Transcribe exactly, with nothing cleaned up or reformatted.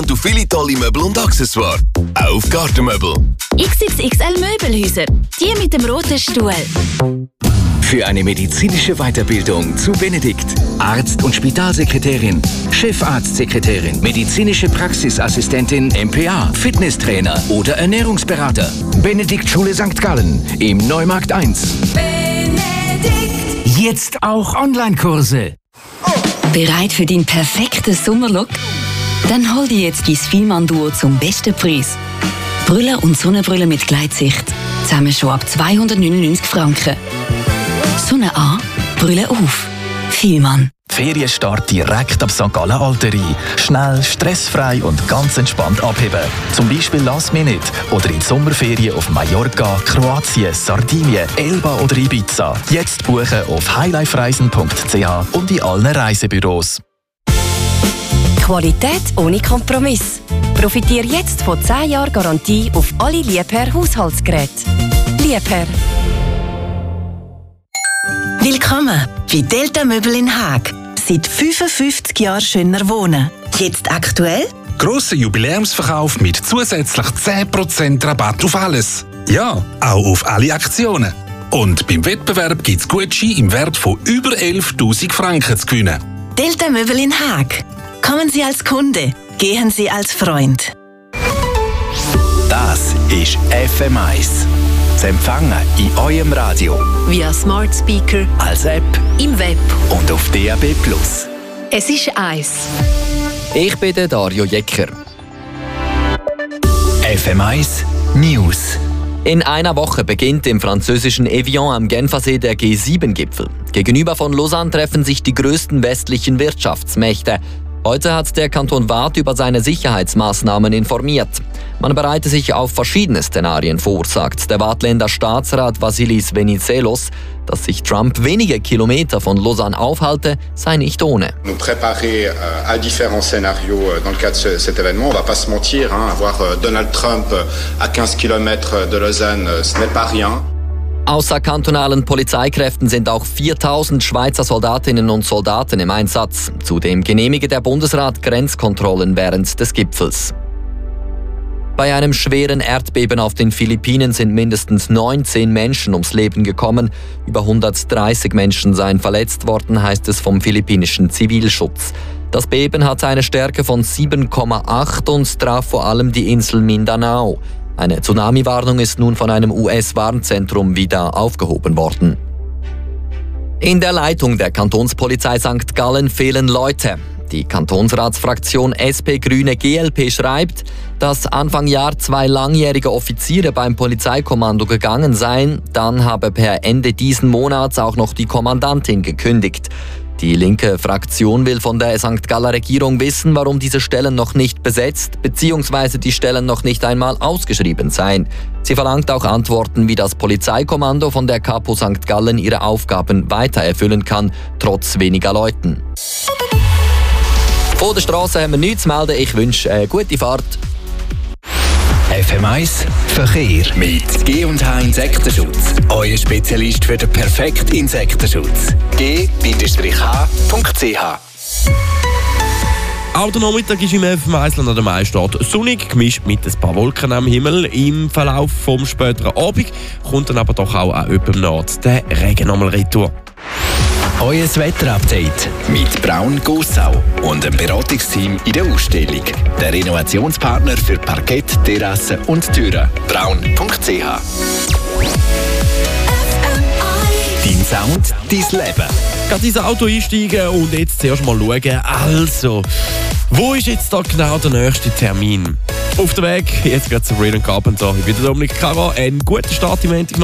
Und viele tolle Möbel und Accessoires. Auch auf Gartenmöbel. X X X L Möbelhäuser. Die mit dem roten Stuhl. Für eine medizinische Weiterbildung zu Benedikt. Arzt- und Spitalsekretärin, Chefarztsekretärin, medizinische Praxisassistentin, M P A, Fitnesstrainer oder Ernährungsberater. Benedikt Schule Sankt Gallen im Neumarkt eins. Benedikt. Jetzt auch Online-Kurse. Bereit für deinen perfekten Sommerlook? Dann hol dir jetzt dein Fielmann-Duo zum besten Preis. Brille und Sonnenbrille mit Gleitsicht. Zusammen schon ab zweihundertneunundneunzig Franken. Sonne an, Brille auf. Fielmann. Ferienstart direkt ab Sankt Gallen Alterei. Schnell, stressfrei und ganz entspannt abheben. Zum Beispiel Last Minute oder in die Sommerferien auf Mallorca, Kroatien, Sardinien, Elba oder Ibiza. Jetzt buchen auf highlifereisen punkt c h und in allen Reisebüros. Qualität ohne Kompromiss. Profitiere jetzt von zehn Jahren Garantie auf alle Liebherr Haushaltsgeräte. Liebherr. Willkommen bei Delta Möbel in Haag. Seit fünfundfünfzig Jahren schöner wohnen. Jetzt aktuell? Grosser Jubiläumsverkauf mit zusätzlich zehn Prozent Rabatt auf alles. Ja, auch auf alle Aktionen. Und beim Wettbewerb gibt es Gutscheine im Wert von über elftausend Franken zu gewinnen. Delta Möbel in Haag. Kommen Sie als Kunde, gehen Sie als Freund. Das ist F M eins. Zu empfangen in eurem Radio, Via Smart Speaker, als App im Web und auf D A B plus. Es ist eins. Ich bin der Dario Jecker. F M eins News. In einer Woche beginnt im französischen Evian am Genfersee der G sieben Gipfel. Gegenüber von Lausanne treffen sich die größten westlichen Wirtschaftsmächte. Heute hat der Kanton Waadt über seine Sicherheitsmaßnahmen informiert. Man bereite sich auf verschiedene Szenarien vor, sagt der Waadtländer Staatsrat Vasilis Venizelos. Dass sich Trump wenige Kilometer von Lausanne aufhalte, sei nicht ohne. Nous préparer à différents scénarios dans le cadre de cet événement. On va pas se mentir, hein, avoir Donald Trump à quinze kilomètres de Lausanne, ce n'est pas rien. Außer kantonalen Polizeikräften sind auch viertausend Schweizer Soldatinnen und Soldaten im Einsatz. Zudem genehmige der Bundesrat Grenzkontrollen während des Gipfels. Bei einem schweren Erdbeben auf den Philippinen sind mindestens neunzehn Menschen ums Leben gekommen. Über hundertdreißig Menschen seien verletzt worden, heißt es vom philippinischen Zivilschutz. Das Beben hatte eine Stärke von sieben Komma acht und traf vor allem die Insel Mindanao. Eine Tsunami-Warnung ist nun von einem U S-Warnzentrum wieder aufgehoben worden. In der Leitung der Kantonspolizei Sankt Gallen fehlen Leute. Die Kantonsratsfraktion S P Grüne G L P schreibt, dass Anfang Jahr zwei langjährige Offiziere beim Polizeikommando gegangen seien. Dann habe per Ende diesen Monats auch noch die Kommandantin gekündigt. Die linke Fraktion will von der Sankt Galler Regierung wissen, warum diese Stellen noch nicht besetzt bzw. die Stellen noch nicht einmal ausgeschrieben seien. Sie verlangt auch Antworten, wie das Polizeikommando von der Kapo Sankt Gallen ihre Aufgaben weiter erfüllen kann, trotz weniger Leuten. Von der Straße haben wir nichts zu melden. Ich wünsche eine gute Fahrt. F M eins Verkehr mit G und H Insektenschutz. Euer Spezialist für den perfekten Insektenschutz. G H punkt C H. Auch der Nachmittag ist im F M eins an der Mainstadt sonnig, gemischt mit ein paar Wolken am Himmel. Im Verlauf vom späteren Abend kommt dann aber doch auch an jemandem Naht der Regen nochmal retour. Euer Wetterupdate mit Braun Gossau und dem Beratungsteam in der Ausstellung. Der Renovationspartner für Parkett, Terrassen und Türen. Braun punkt C H. Dein Sound, dein Leben. Gerade ins Auto einsteigen und jetzt zuerst mal schauen. Also, wo ist jetzt da genau der nächste Termin? Auf dem Weg, jetzt geht es zu Sabrina Carpenter. Ich bin der Dominik Caro. Einen guten Start im Montag.